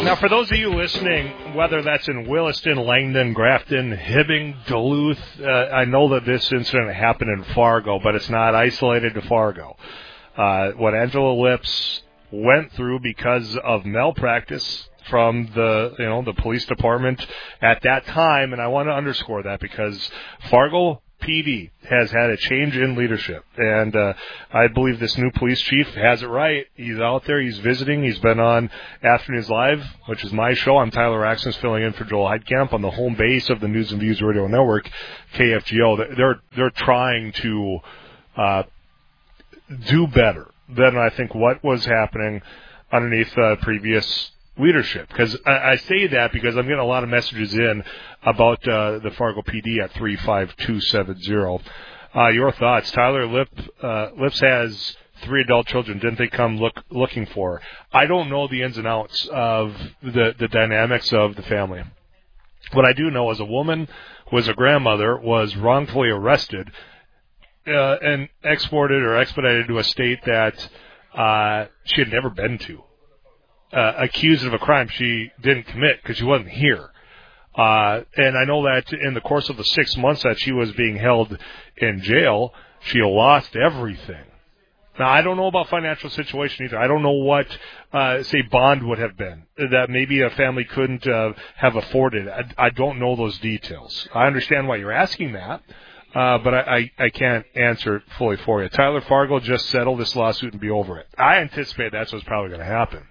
Now, for those of you listening, whether that's in Williston, Langdon, Grafton, Hibbing, Duluth, I know that this incident happened in Fargo, but it's not isolated to Fargo. What Angela Lips went through because of malpractice from the police department at that time, and I want to underscore that because Fargo PD has had a change in leadership, and I believe this new police chief has it right. He's out there, he's visiting, he's been on Afternoons Live, which is my show. I'm Tyler Axons filling in for Joel Heidkamp on the home base of the News and Views Radio Network, KFGO. They're trying to do better than I think what was happening underneath previous leadership. Because I say that because I'm getting a lot of messages in about the Fargo PD at 35270. Your thoughts? Tyler Lips has 3 adult children. Didn't they come looking for her? I don't know the ins and outs of the dynamics of the family. What I do know is a woman who was a grandmother was wrongfully arrested and exported or expedited to a state that she had never been to. Accused of a crime she didn't commit because she wasn't here. And I know that in the course of the 6 months that she was being held in jail, she lost everything. Now, I don't know about financial situation either. I don't know what, say, bond would have been, that maybe a family couldn't have afforded. I don't know those details. I understand why you're asking that, but I can't answer it fully for you. Tyler, Fargo just settle this lawsuit and be over it. I anticipate that's what's probably going to happen.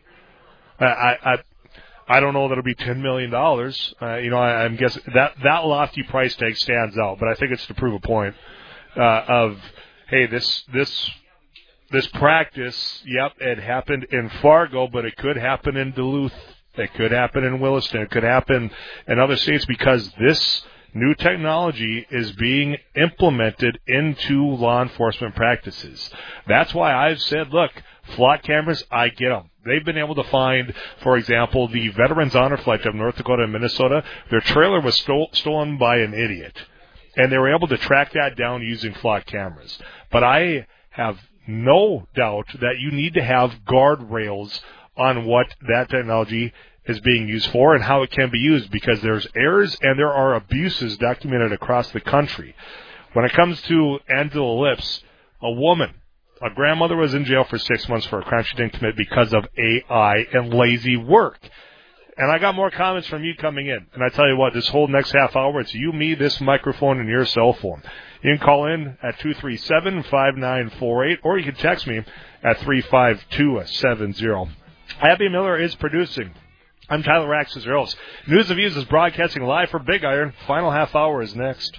I don't know that it'll be $10 million. I'm guessing that lofty price tag stands out, but I think it's to prove a point of, hey, this practice, yep, it happened in Fargo, but it could happen in Duluth. It could happen in Williston. It could happen in other states because this new technology is being implemented into law enforcement practices. That's why I've said, look, flock cameras, I get them. They've been able to find, for example, the Veterans Honor Flight of North Dakota and Minnesota. Their trailer was stolen by an idiot, and they were able to track that down using flock cameras. But I have no doubt that you need to have guardrails on what that technology is being used for and how it can be used, because there's errors and there are abuses documented across the country. When it comes to Angela Lips, a grandmother was in jail for 6 months for a crime she didn't commit because of AI and lazy work. And I got more comments from you coming in. And I tell you what, this whole next half hour, it's you, me, this microphone, and your cell phone. You can call in at 237-5948, or you can text me at 35270. Abby Miller is producing. I'm Tyler Axons, your host. News and Views is broadcasting live for Big Iron. Final half hour is next.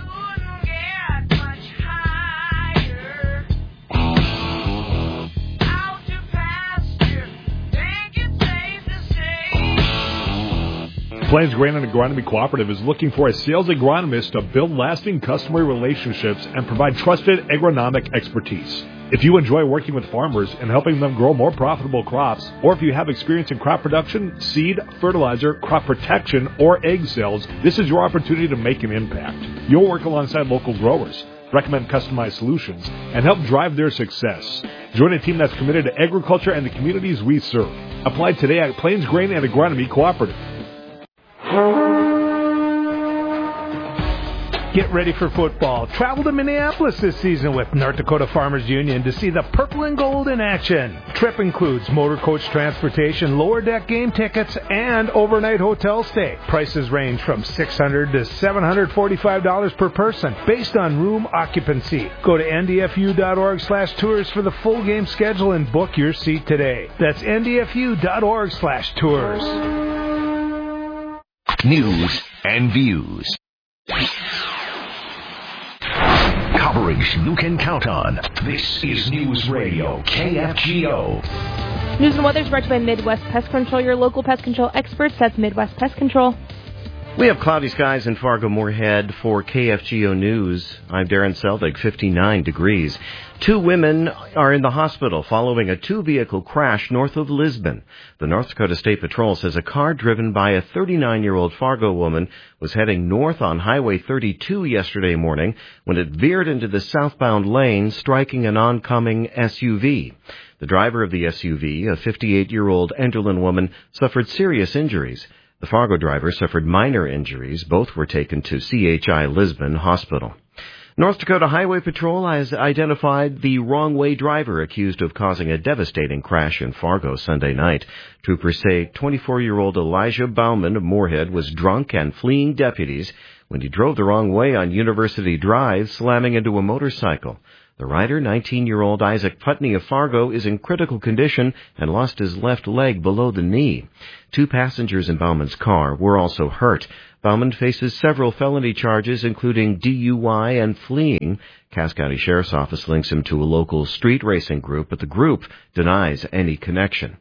Plains Grain and Agronomy Cooperative is looking for a sales agronomist to build lasting customer relationships and provide trusted agronomic expertise. If you enjoy working with farmers and helping them grow more profitable crops, or if you have experience in crop production, seed, fertilizer, crop protection, or egg sales, this is your opportunity to make an impact. You'll work alongside local growers, recommend customized solutions, and help drive their success. Join a team that's committed to agriculture and the communities we serve. Apply today at Plains Grain and Agronomy Cooperative. Get ready for football. Travel to Minneapolis this season with North Dakota Farmers Union to see the purple and gold in action. Trip includes motor coach transportation, lower deck game tickets, and overnight hotel stay. Prices range from $600 to $745 per person based on room occupancy. Go to ndfu.org/tours for the full game schedule and book your seat today. That's ndfu.org/tours. News and Views. Coverage you can count on. This is News Radio KFGO. News and weather is brought to you by Midwest Pest Control, your local pest control experts. That's Midwest Pest Control. We have cloudy skies in Fargo-Moorhead for KFGO News. I'm Darren Selvig, 59 degrees. 2 women are in the hospital following a 2-vehicle crash north of Lisbon. The North Dakota State Patrol says a car driven by a 39-year-old Fargo woman was heading north on Highway 32 yesterday morning when it veered into the southbound lane, striking an oncoming SUV. The driver of the SUV, a 58-year-old Enderlin woman, suffered serious injuries. The Fargo driver suffered minor injuries. Both were taken to CHI Lisbon Hospital. North Dakota Highway Patrol has identified the wrong-way driver accused of causing a devastating crash in Fargo Sunday night. Troopers say 24-year-old Elijah Bauman of Moorhead was drunk and fleeing deputies when he drove the wrong way on University Drive, slamming into a motorcycle. The rider, 19-year-old Isaac Putney of Fargo, is in critical condition and lost his left leg below the knee. 2 passengers in Bauman's car were also hurt. Bauman faces several felony charges, including DUI and fleeing. Cass County Sheriff's Office links him to a local street racing group, but the group denies any connection.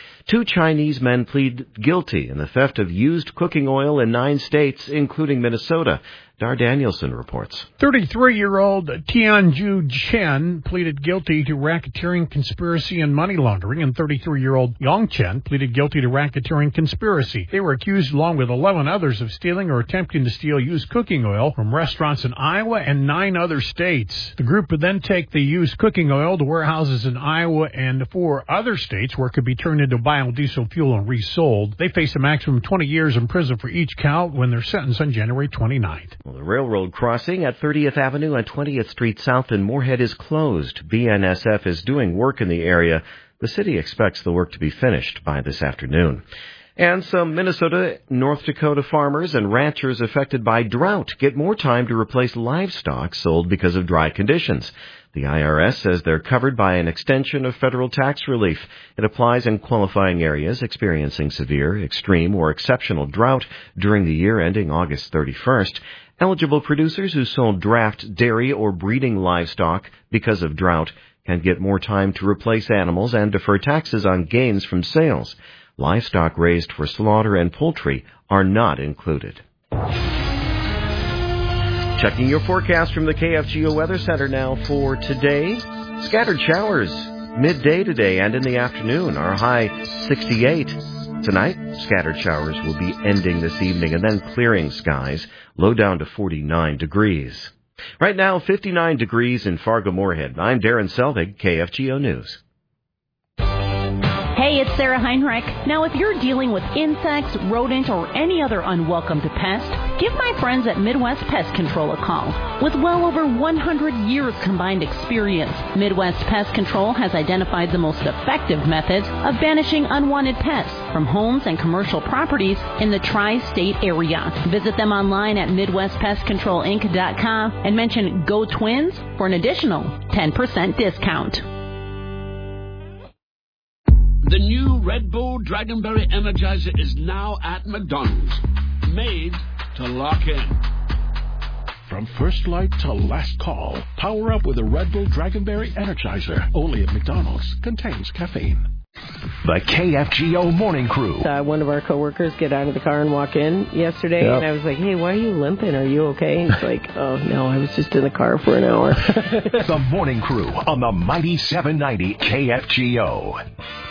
2 Chinese men plead guilty in the theft of used cooking oil in 9 states, including Minnesota. Dar Danielson reports. 33-year-old Tianju Chen pleaded guilty to racketeering, conspiracy, and money laundering, and 33-year-old Yang Chen pleaded guilty to racketeering conspiracy. They were accused, along with 11 others, of stealing or attempting to steal used cooking oil from restaurants in Iowa and 9 other states. The group would then take the used cooking oil to warehouses in Iowa and 4 other states where it could be turned into biodiesel fuel and resold. They face a maximum of 20 years in prison for each count when they're sentenced on January 29th. Well, the railroad crossing at 30th Avenue and 20th Street South in Moorhead is closed. BNSF is doing work in the area. The city expects the work to be finished by this afternoon. And some Minnesota, North Dakota farmers and ranchers affected by drought get more time to replace livestock sold because of dry conditions. The IRS says they're covered by an extension of federal tax relief. It applies in qualifying areas experiencing severe, extreme, or exceptional drought during the year ending August 31st. Eligible producers who sold draft, dairy, or breeding livestock because of drought can get more time to replace animals and defer taxes on gains from sales. Livestock raised for slaughter and poultry are not included. Checking your forecast from the KFGO Weather Center now for today. Scattered showers midday today and in the afternoon. Our high 68. Tonight, scattered showers will be ending this evening and then clearing skies. Low down to 49 degrees. Right now, 59 degrees in Fargo-Moorhead. I'm Darren Selvig, KFGO News. Hey, it's Sarah Heinrich. Now, if you're dealing with insects, rodent, or any other unwelcome pest, give my friends at Midwest Pest Control a call. With well over 100 years combined experience, Midwest Pest Control has identified the most effective methods of banishing unwanted pests from homes and commercial properties in the tri-state area. Visit them online at MidwestPestControlInc.com and mention Go Twins for an additional 10% discount. The new Red Bull Dragonberry Energizer is now at McDonald's. Made to lock in. From first light to last call, power up with a Red Bull Dragonberry Energizer. Only at McDonald's. Contains caffeine. The KFGO Morning Crew. One of our coworkers get out of the car and walk in yesterday, and I was like, hey, why are you limping? Are you okay? And he's like, oh, no, I was just in the car for an hour. The Morning Crew on the Mighty 790 KFGO.